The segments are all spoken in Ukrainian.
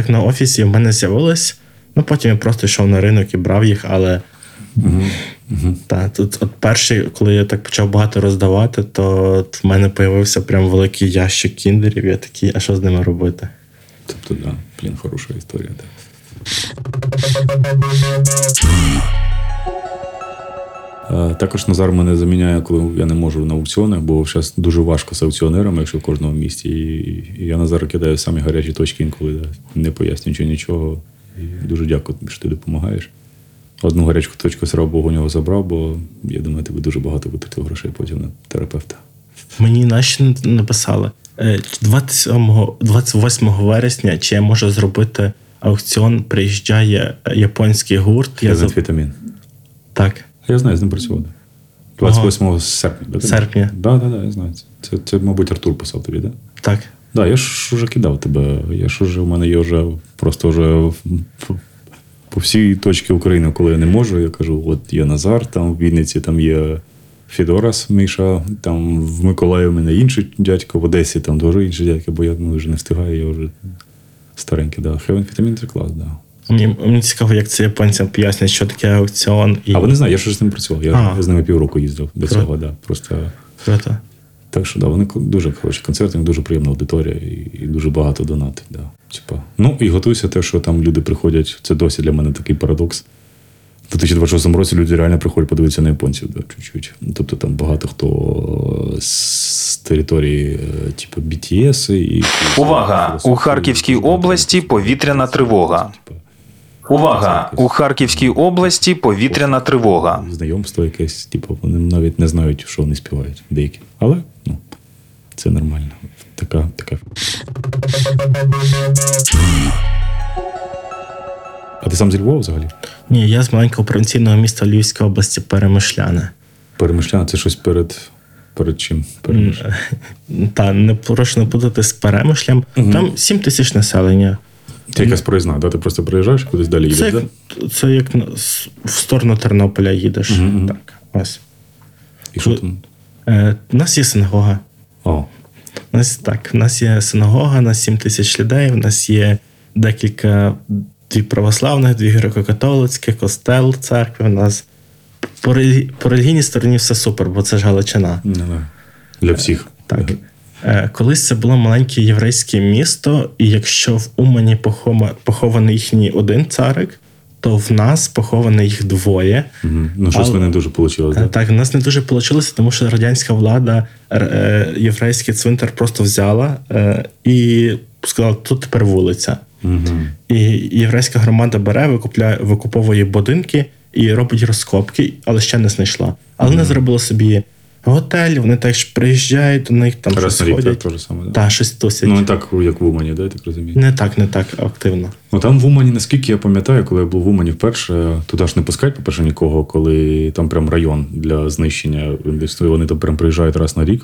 так на офісі в мене з'явилось. Ну, потім я просто йшов на ринок і брав їх, але тут от перший, коли я так почав багато роздавати, то в мене з'явився прям великий ящик кіндерів, я такий, а що з ними робити? Тобто, хороша історія. Так. Також Назар мене заміняє, коли я не можу на аукціонах, бо зараз дуже важко з аукціонерами, якщо в кожному місті. І я Назара кидаю самі гарячі точки інколи, не пояснюючи нічого. І дуже дякую, що ти допомагаєш. Одну гарячу точку, слава Богу, у нього забрав, бо я думаю, тебе дуже багато витратив грошей потім на терапевта. Мені наші написали 28 вересня, чи я можу зробити аукціон, приїжджає японський гурт. Езофетамін. Так. Я знаю, з ним працював. 28 серпня. Серпня. Так, я знаю. Це, мабуть, Артур писав тобі, так? Так. Так, я ж уже кидав тебе. У мене є вже просто вже по всій точці України, коли я не можу, я кажу, от є Назар, там в Вінниці, там є Федорас Міша, там в Миколаєві у мене інший дядько, в Одесі там теж інший дядько, бо я вже не встигаю, я вже старенький. Езофетамін – це клас, так. Мені цікаво, як це японцям пояснять, що таке аукціон. А вони знають, я ж з ними працював. Я з ними півроку їздив до цього. Просто... Круто. Так що, вони дуже хороші концерти, дуже приємна аудиторія і дуже багато донатить. І готуйся те, що там люди приходять. Це досі для мене такий парадокс. В 2026 році люди реально приходять подивитися на японців, чуть-чуть. Тобто там багато хто з території, BTS і... Увага! У Харківській області повітряна тривога. Увага! У Харківській області повітряна тривога. Знайомство якесь, вони навіть не знають, що вони співають, деякі. Але, це нормально. Така. А ти сам зі Львова взагалі? Ні, я з маленького провінційного міста Львівської області Перемишляне. Перемишляне – це щось перед чим? Прошу не плутати з Перемишлям. Там 7 тисяч населення. Це якась проїзна, ти просто приїжджаєш, кудись далі їдеш, так? Це як в сторону Тернополя їдеш. Так, ось. І що там? У нас є синагога. У нас є синагога на 7 тисяч людей, у нас є декілька, 2 православних, 2 греко-католицьких, костел, церкви. У нас по релігійній стороні все супер, бо це ж Галичина. Для всіх. Так. Колись це було маленьке єврейське місто, і якщо в Умані похований їхній один царик, то в нас похований їх 2. Щось не дуже вийшло, так? Так, в нас не дуже вийшло, тому що радянська влада єврейський цвинтар просто взяла і сказала, тут тепер вулиця. І єврейська громада бере, викуповує будинки і робить розкопки, але ще не знайшла. Але вони зробили собі готель, вони теж приїжджають до них, там щось ходять. Те ж саме, так? щось тусять. Не так, як в Умані, я так розумію? Не так активно. Там в Умані, наскільки я пам'ятаю, коли я був в Умані вперше, туди ж не пускають, по-перше, нікого, коли там прям район для знищення. Вони там прям приїжджають раз на рік,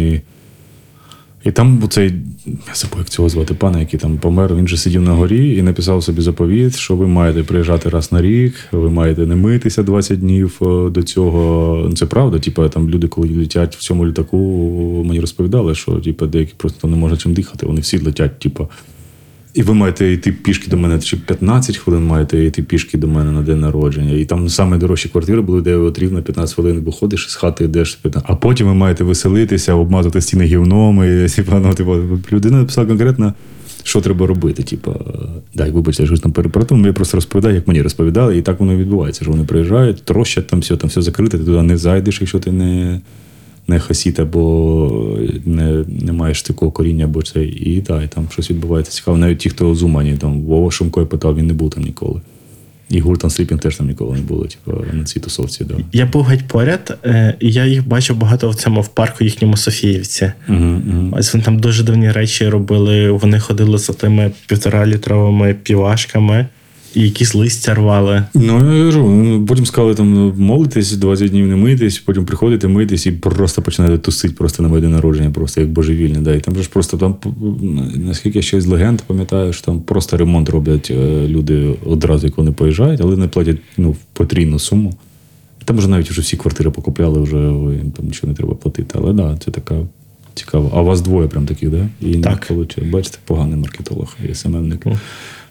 І там оцей, я забув, як цього звати, пана, який там помер, він же сидів на горі і написав собі заповіт, що ви маєте приїжджати раз на рік, ви маєте не митися 20 днів до цього. Це правда, там люди, коли летять в цьому літаку, мені розповідали, що деякі просто там не можуть чим дихати, вони всі летять, І ви маєте йти пішки до мене, чи 15 хвилин маєте йти пішки до мене на день народження. І там саме дорожчі квартири були, де от рівно 15 хвилин виходиш з хати, йдеш. А потім ви маєте веселитися, обмазати стіни гівном. І, людина написала конкретно, що треба робити. Вибачте, я щось там перепротив, я просто розповідаю, як мені розповідали. І так воно відбувається, що вони приїжджають, трощать, там все закрите, ти туди не зайдеш, якщо ти не хасіт, або не маєш такого коріння, або це. І там щось відбувається цікаво. Навіть ті, хто з Умані, там Вова Шумко я питав, він не був там ніколи. І гурт Sleeping теж там ніколи не було, на цій тусовці. Да. Я був геть поряд, і я їх бачив багато в парку їхньому Софіївці. Ось вони там дуже дивні речі робили, вони ходили з тими 1,5-літровими півашками. І якісь листя рвали. Потім сказали, молитись, 20 днів не митись, потім приходите, митись і просто починаєте тусити просто на моє день народження, просто як божевільне. Да. І там же ж просто, наскільки я ще з легенд пам'ятаю, що там просто ремонт роблять люди одразу, як вони поїжджають, але не платять потрійну суму. Там вже навіть вже всі квартири покупляли, вже там нічого не треба платити. Але це така цікаво. А у вас 2 прям таких, да? І так? Бачите, поганий маркетолог і СММник.